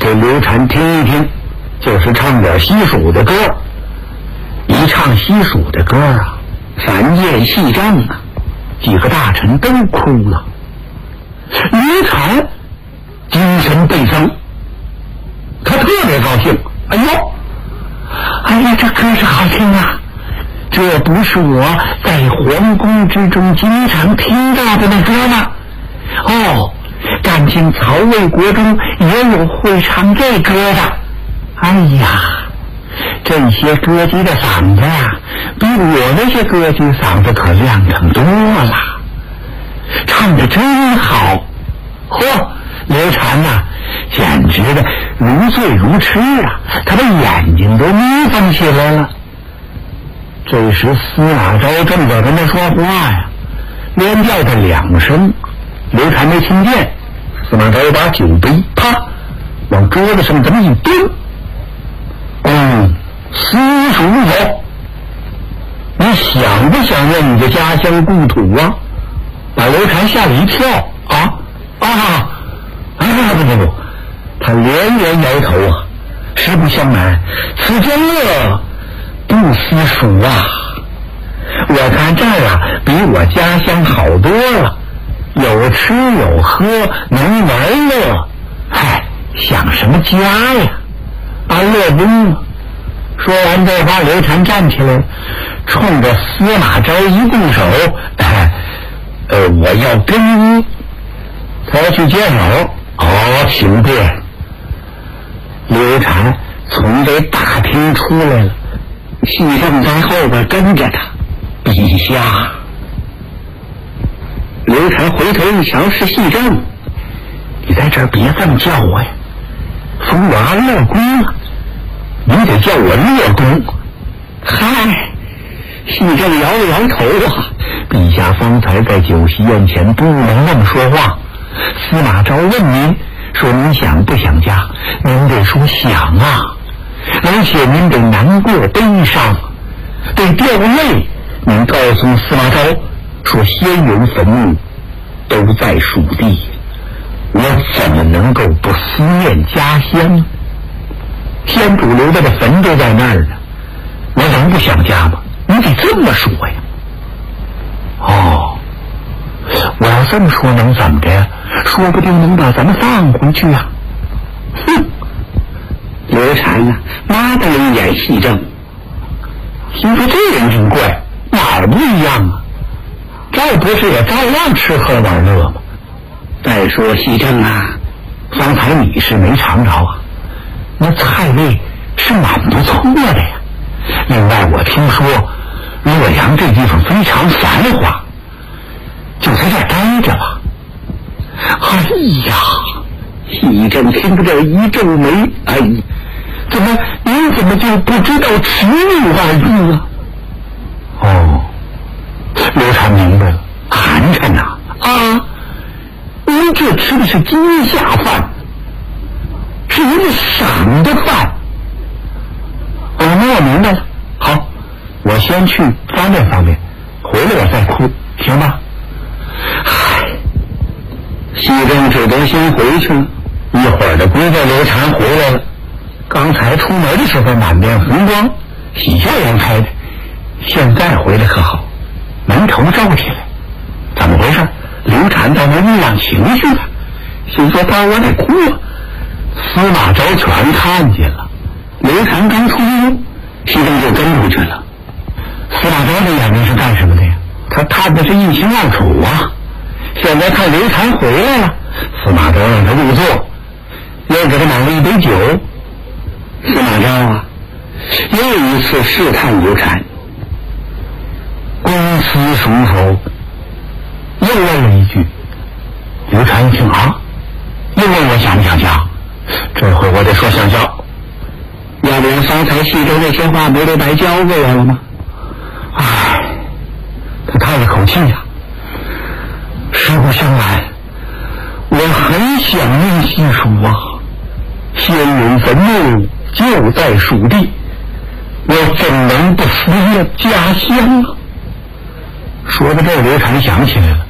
给刘禅听一听，就是唱点西蜀的歌。一唱西蜀的歌啊，三件戏正啊，几个大臣都哭了。刘禅精神倍增，他特别高兴。哎呀，这歌是好听啊！这不是我在皇宫之中经常听到的那歌吗？哦，感情曹魏国中也有会唱这歌的。哎呀，这些歌姬的嗓子呀，比我那些歌姬嗓子可亮堂多了，唱得真好。刘禅呐，简直的如醉如痴啊，他的眼睛都眯缝起来了。这时司马昭正在跟他说话呀，连叫他2声，刘禅没听见。司马昭把酒杯啪往桌子上这么一蹲，西蜀否？你想不想念你的家乡故土啊？把刘禅吓了一跳。不，他连连摇头啊，实不相瞒，此间乐不思蜀啊！我看这儿啊，比我家乡好多了，有吃有喝，能玩乐，想什么家呀？安乐宫啊！说完这话，刘禅站起来，冲着司马昭一拱手，我要跟你。他要去接手。请便。刘禅从这大厅出来了，戏正在后边跟着他。陛下。刘禅回头一瞧，是戏正。你在这儿别这么叫我呀，封我安乐公了，你得叫我乐公。戏正摇了摇头啊，陛下方才在酒席宴前不能那么说话。司马昭问您说您想不想家，您得说想啊，而且您得难过悲伤，得掉泪。您告诉司马昭说先人坟墓都在蜀地，我怎么能够不思念家乡？先主留下的坟都在那儿呢，我能不想家吗？你得这么说呀。我要这么说能怎么着呀？说不定能把咱们放回去啊！刘禅呢，妈的了一眼戏正，心说这人真怪，哪儿不一样啊？这不是也照样吃喝玩乐吗？再说戏正啊，方才你是没尝着啊，那菜味是蛮不错的呀。另外我听说洛阳这地方非常繁华，就在这儿待着吧。戏正听着这一皱眉，您怎么就不知道耻辱二字啊？刘禅明白了，寒碜呐！您这吃的是惊吓饭，是您赏的饭。那我明白了。好，我先去方便方便，回来我再哭，行吧？戏正只得先回去了。一会儿的功夫，刘禅回来了。刚才出门的时候满面红光，喜笑颜开的，现在回来可好，门头皱起来。怎么回事？刘禅在那酝酿情绪了，心说到我得哭啊。司马昭全看见了，刘禅刚出屋，戏正就跟出去了。司马昭的眼睛是干什么的呀？他看的是一清二楚啊。现在看刘禅回来了，司马昭让他入座，又给他买了一杯酒。司马昭啊，又一次试探刘禅，公私属否？又问了一句。刘禅一听又问我想不想家，这回我得说想家，要不然方才戏中那些话不都白教给我了吗？他叹了口气呀，实不相瞒，我很想念西蜀啊，先人坟墓就在蜀地，我怎能不思念家乡啊？说到这儿，刘禅想起来了，